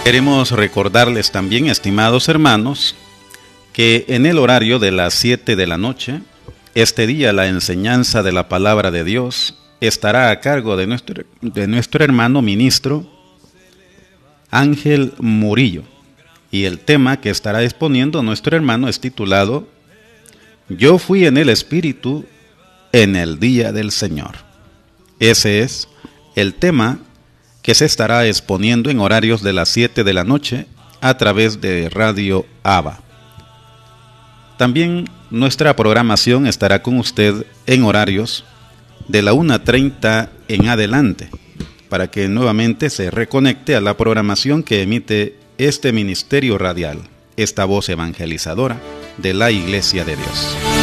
Queremos recordarles también, estimados hermanos, que en el horario de las 7 de la noche, este día la enseñanza de la palabra de Dios estará a cargo de nuestro hermano ministro Ángel Murillo. Y el tema que estará exponiendo nuestro hermano es titulado Yo fui en el Espíritu en el día del Señor. Ese es el tema que se estará exponiendo en horarios de las 7 de la noche a través de Radio ABA. También nuestra programación estará con usted en horarios de la 1:30 en adelante, para que nuevamente se reconecte a la programación que emite este ministerio radial, esta voz evangelizadora de la Iglesia de Dios.